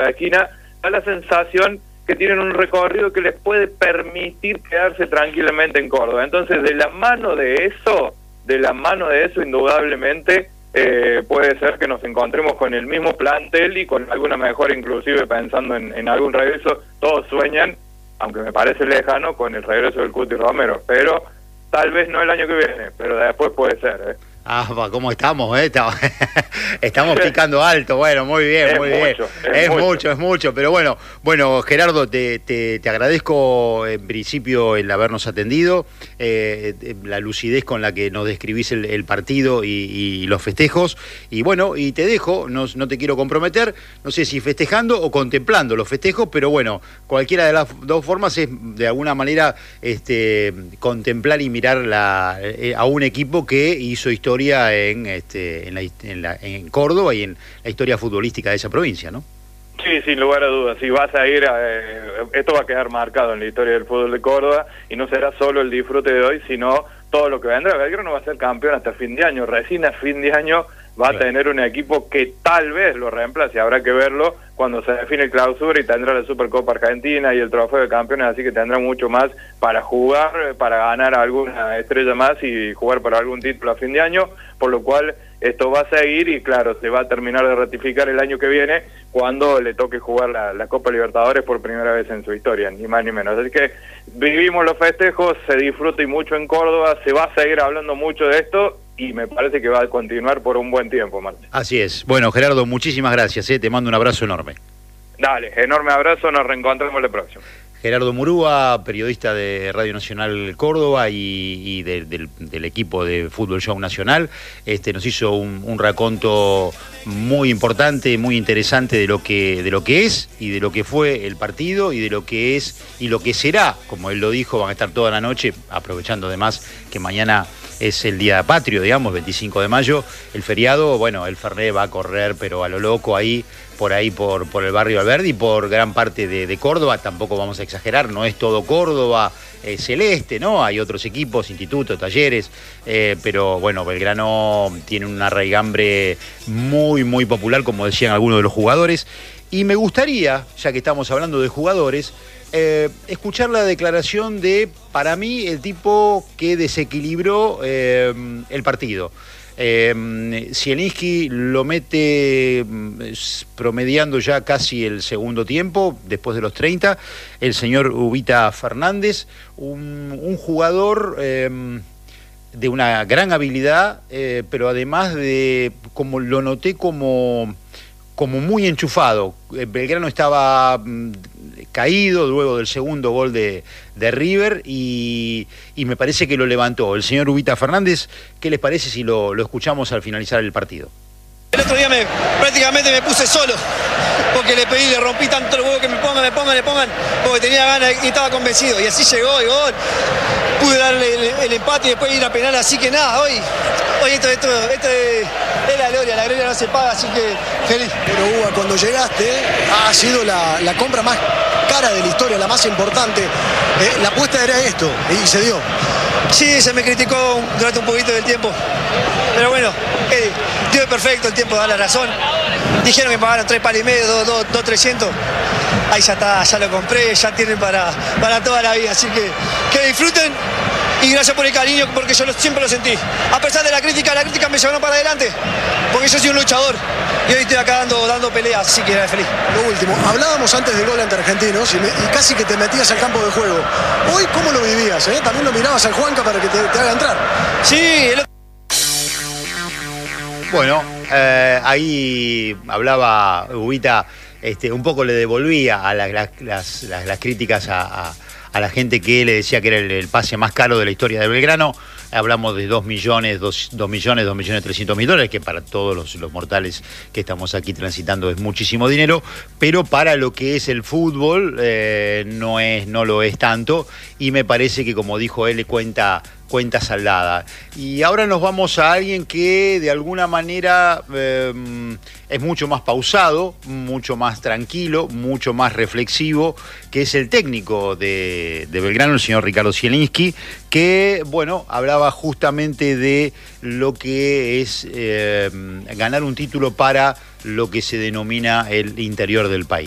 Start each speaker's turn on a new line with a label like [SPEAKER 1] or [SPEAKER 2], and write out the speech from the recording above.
[SPEAKER 1] cada esquina, da la sensación que tienen un recorrido que les puede permitir quedarse tranquilamente en Córdoba. Entonces, de la mano de eso, indudablemente, puede ser que nos encontremos con el mismo plantel y con alguna mejora, inclusive pensando en algún regreso. Todos sueñan, aunque me parece lejano, con el regreso del Cuti Romero, pero tal vez no el año que viene, pero después puede ser,
[SPEAKER 2] Ah, ¿cómo estamos? Estamos picando alto. Bueno, muy bien, muy bien. Es mucho, pero bueno, Gerardo, te agradezco en principio el habernos atendido, la lucidez con la que nos describís el partido y los festejos, y bueno, y te dejo, no te quiero comprometer, no sé si festejando o contemplando los festejos, pero bueno, cualquiera de las dos formas es de alguna manera contemplar y mirar a un equipo que hizo historia en Córdoba y en la historia futbolística de esa provincia, ¿no?
[SPEAKER 1] Sí, sin lugar a dudas. Si vas a ir, esto va a quedar marcado en la historia del fútbol de Córdoba y no será solo el disfrute de hoy, sino todo lo que vendrá. Belgrano va a ser campeón hasta fin de año. Recién a fin de año va a tener un equipo que tal vez lo reemplace. Habrá que verlo cuando se define el clausura y tendrá la Supercopa Argentina y el trofeo de campeones, así que tendrá mucho más para jugar, para ganar alguna estrella más y jugar por algún título a fin de año, por lo cual esto va a seguir y claro, se va a terminar de ratificar el año que viene cuando le toque jugar la Copa Libertadores por primera vez en su historia, ni más ni menos. Así que vivimos los festejos, se disfruta y mucho en Córdoba, se va a seguir hablando mucho de esto y me parece que va a continuar por un buen tiempo, Martín.
[SPEAKER 2] Así es. Bueno, Gerardo, muchísimas gracias, te mando un abrazo enorme.
[SPEAKER 1] Dale, enorme abrazo, nos reencontramos la próxima.
[SPEAKER 2] Gerardo Murúa, periodista de Radio Nacional Córdoba y del equipo de Fútbol Show Nacional, nos hizo un raconto muy importante, muy interesante de lo que es y de lo que fue el partido y de lo que es y lo que será, como él lo dijo, van a estar toda la noche, aprovechando además que mañana es el día patrio, digamos, 25 de mayo, el feriado. Bueno, el Fernet va a correr, pero a lo loco por el barrio Alberdi y por gran parte de Córdoba. Tampoco vamos a exagerar, no es todo Córdoba celeste, ¿no? Hay otros equipos, institutos, talleres, pero bueno, Belgrano tiene una raigambre muy, muy popular, como decían algunos de los jugadores. Y me gustaría, ya que estamos hablando de jugadores, escuchar la declaración de, para mí, el tipo que desequilibró el partido. Zielinski lo mete promediando ya casi el segundo tiempo, después de los 30, el señor Ubita Fernández, un jugador de una gran habilidad, pero además de, como lo noté, como muy enchufado. Belgrano estaba caído luego del segundo gol de River y me parece que lo levantó. El señor Ubita Fernández, ¿qué les parece si lo escuchamos al finalizar el partido?
[SPEAKER 3] El otro día prácticamente me puse solo, porque le rompí tanto los huevos que me pongan, porque tenía ganas y estaba convencido. Y así llegó el gol. Pude darle el empate y después ir a penal, así que nada, hoy esto es la gloria no se paga, así que feliz.
[SPEAKER 4] Pero Uva, cuando llegaste, ha sido la compra más cara de la historia, la más importante. La apuesta era esto, y se dio.
[SPEAKER 3] Sí, se me criticó durante un poquito del tiempo, pero bueno, Dios es perfecto, el tiempo da la razón. Dijeron que pagaron 3 palos y medio, 300. Ahí ya está, ya lo compré, ya tienen para toda la vida, así que disfruten y gracias por el cariño, porque yo siempre lo sentí. A pesar de la crítica me llevaron para adelante, porque yo soy un luchador y hoy estoy acá dando peleas, así que era feliz.
[SPEAKER 4] Lo último, hablábamos antes del gol ante Argentinos y casi que te metías al campo de juego. Hoy, ¿cómo lo vivías? También lo mirabas al Juanca para que te haga entrar.
[SPEAKER 3] Sí,
[SPEAKER 2] Bueno, ahí hablaba Ubita, un poco le devolvía a las críticas a la gente que le decía que era el pase más caro de la historia de Belgrano. Hablamos de 2.300.000 que para todos los mortales que estamos aquí transitando es muchísimo dinero, pero para lo que es el fútbol no lo es tanto, y me parece que, como dijo él, cuenta saldada. Y ahora nos vamos a alguien que de alguna manera es mucho más pausado, mucho más tranquilo, mucho más reflexivo, que es el técnico de Belgrano, el señor Ricardo Zielinski, que, bueno, hablaba justamente de lo que es ganar un título para lo que se denomina el interior del país.